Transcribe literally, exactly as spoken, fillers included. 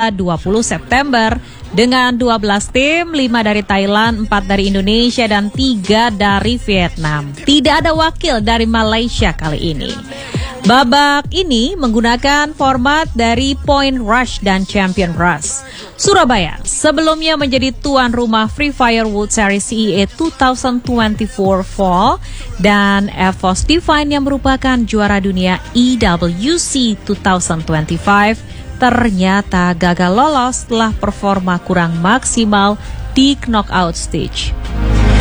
pada dua puluh September dengan dua belas tim, lima dari Thailand, empat dari Indonesia, dan tiga dari Vietnam. Tidak ada wakil dari Malaysia kali ini. Babak ini menggunakan format dari Point Rush dan Champion Rush. Surabaya sebelumnya menjadi tuan rumah Free Fire World Series C E A dua ribu dua puluh empat Fall dan EVOS Divine yang merupakan juara dunia E W C dua ribu dua puluh lima ternyata gagal lolos setelah performa kurang maksimal di knockout stage.